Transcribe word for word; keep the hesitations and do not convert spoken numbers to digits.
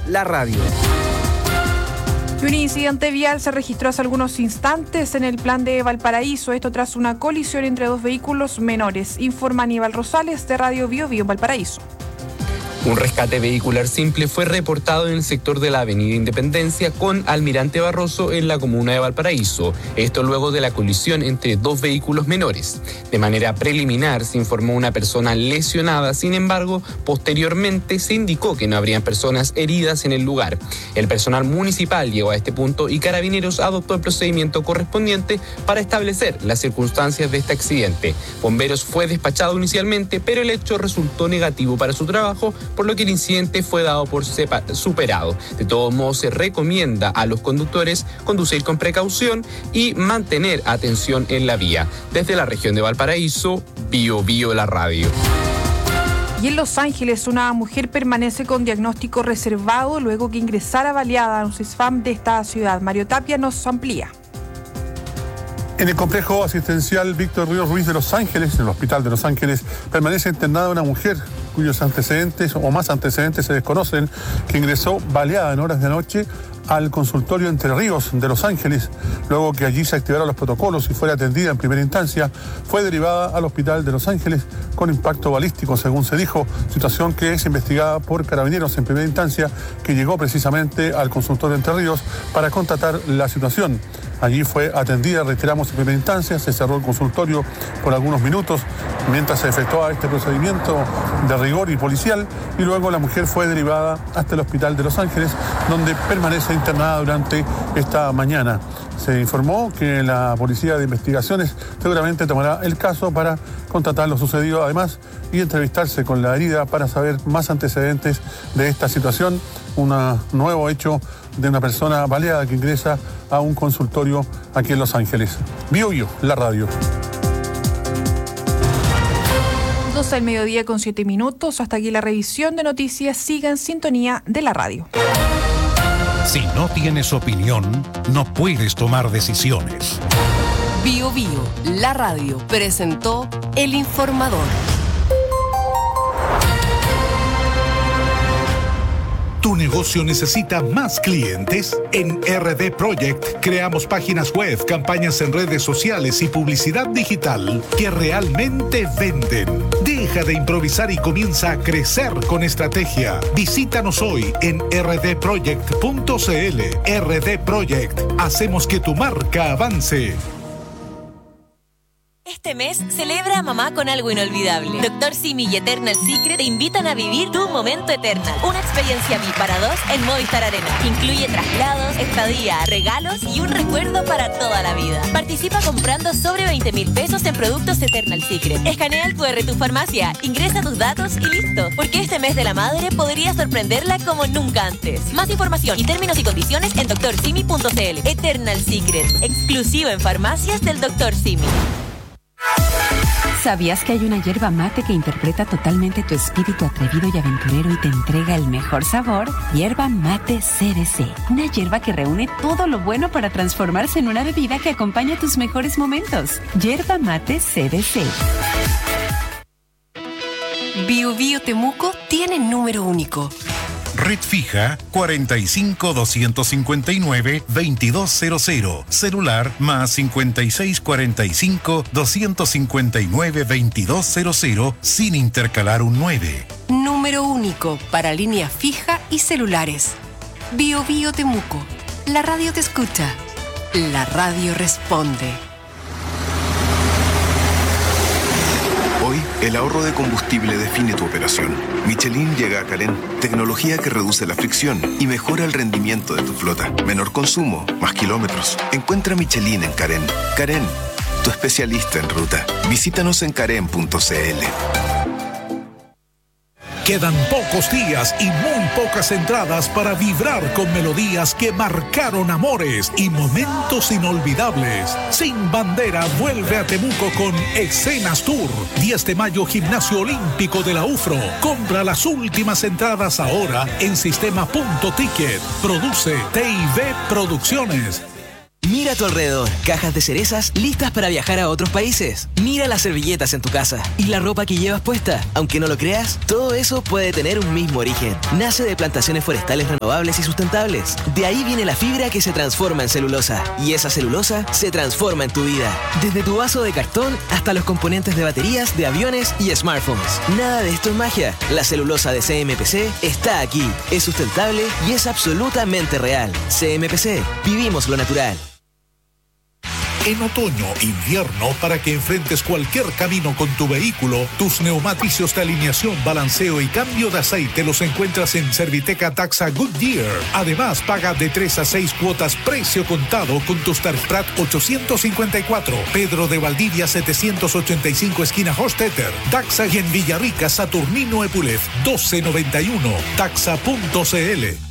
la radio. Y un incidente vial se registró hace algunos instantes en el plan de Valparaíso, esto tras una colisión entre dos vehículos menores, informa Aníbal Rosales de Radio Bio Bio Valparaíso. Un rescate vehicular simple fue reportado en el sector de la Avenida Independencia con Almirante Barroso en la comuna de Valparaíso. Esto luego de la colisión entre dos vehículos menores. De manera preliminar se informó una persona lesionada, sin embargo, posteriormente se indicó que no habrían personas heridas en el lugar. El personal municipal llegó a este punto y Carabineros adoptó el procedimiento correspondiente para establecer las circunstancias de este accidente. Bomberos fue despachado inicialmente, pero el hecho resultó negativo para su trabajo, por lo que el incidente fue dado por superado. De todos modos, se recomienda a los conductores conducir con precaución y mantener atención en la vía. Desde la región de Valparaíso, Bio Bio la radio. Y en Los Ángeles, una mujer permanece con diagnóstico reservado luego que ingresara baleada a un CISFAM de esta ciudad. Mario Tapia nos amplía. En el complejo asistencial Víctor Ríos Ruiz de Los Ángeles, en el hospital de Los Ángeles, permanece internada una mujer cuyos antecedentes o más antecedentes se desconocen, que ingresó baleada en horas de anoche al consultorio Entre Ríos de Los Ángeles. Luego que allí se activaron los protocolos y fuera atendida en primera instancia, fue derivada al hospital de Los Ángeles con impacto balístico, según se dijo, situación que es investigada por Carabineros en primera instancia, que llegó precisamente al consultorio Entre Ríos para constatar la situación. Allí fue atendida, reiteramos, en primera instancia, se cerró el consultorio por algunos minutos mientras se efectuaba este procedimiento de rigor y policial, y luego la mujer fue derivada hasta el hospital de Los Ángeles, donde permanece internada durante esta mañana. Se informó que la Policía de Investigaciones seguramente tomará el caso para constatar lo sucedido, además, y entrevistarse con la herida para saber más antecedentes de esta situación. Un nuevo hecho de una persona baleada que ingresa a un consultorio aquí en Los Ángeles. Bio Bio, la radio. doce del mediodía con siete minutos. Hasta aquí la revisión de noticias. Siga en sintonía de la radio. Si no tienes opinión, no puedes tomar decisiones. Bio Bio, la radio, presentó El Informador. ¿Tu negocio necesita más clientes? En R D Project creamos páginas web, campañas en redes sociales y publicidad digital que realmente venden. Deja de improvisar y comienza a crecer con estrategia. Visítanos hoy en r d project punto c l. R D Project. Hacemos que tu marca avance. Este mes celebra a mamá con algo inolvidable. Doctor Simi y Eternal Secret te invitan a vivir tu momento Eternal. Una experiencia V I P para dos en Movistar Arena. Incluye traslados, estadía, regalos y un recuerdo para toda la vida. Participa comprando sobre veinte mil pesos en productos Eternal Secret. Escanea el cu erre de tu farmacia, ingresa tus datos y listo. Porque este mes de la madre podría sorprenderla como nunca antes. Más información y términos y condiciones en doctor simi punto c l. Eternal Secret, exclusivo en farmacias del doctor Simi. ¿Sabías que hay una yerba mate que interpreta totalmente tu espíritu atrevido y aventurero y te entrega el mejor sabor? Yerba Mate C D C. Una yerba que reúne todo lo bueno para transformarse en una bebida que acompaña tus mejores momentos. Yerba Mate C D C. Bio Bio Temuco tiene número único. Red fija cuarenta y cinco, doscientos cincuenta y nueve, veintidós cero cero. Celular más cincuenta y seis, cuarenta y cinco, doscientos cincuenta y nueve, veintidós cero cero sin intercalar un nueve. Número único para línea fija y celulares. Bio Bio Temuco. La radio te escucha. La radio responde. Hoy, el ahorro de combustible define tu operación. Michelin llega a Carén. Tecnología que reduce la fricción y mejora el rendimiento de tu flota. Menor consumo, más kilómetros. Encuentra Michelin en Carén. Carén, tu especialista en ruta. Visítanos en carén punto c l. Quedan pocos días y muy pocas entradas para vibrar con melodías que marcaron amores y momentos inolvidables. Sin Bandera vuelve a Temuco con Escenas Tour. diez de mayo, Gimnasio Olímpico de la U F R O. Compra las últimas entradas ahora en sistema punto ticket. Produce T I V Producciones. Mira a tu alrededor, cajas de cerezas listas para viajar a otros países. Mira las servilletas en tu casa y la ropa que llevas puesta. Aunque no lo creas, todo eso puede tener un mismo origen. Nace de plantaciones forestales renovables y sustentables. De ahí viene la fibra que se transforma en celulosa. Y esa celulosa se transforma en tu vida. Desde tu vaso de cartón hasta los componentes de baterías, de aviones y smartphones. Nada de esto es magia. La celulosa de C M P C está aquí. Es sustentable y es absolutamente real. C M P C. Vivimos lo natural. En otoño, invierno, para que enfrentes cualquier camino con tu vehículo, tus neumáticos de alineación, balanceo y cambio de aceite los encuentras en Serviteca Taxa Goodyear. Además, paga de tres a seis cuotas precio contado con tus Tarprat ochocientos cincuenta y cuatro, Pedro de Valdivia setecientos ochenta y cinco esquina Hostetter, Taxa y en Villarrica Saturnino Epulef doce noventa y uno, taxa punto c l.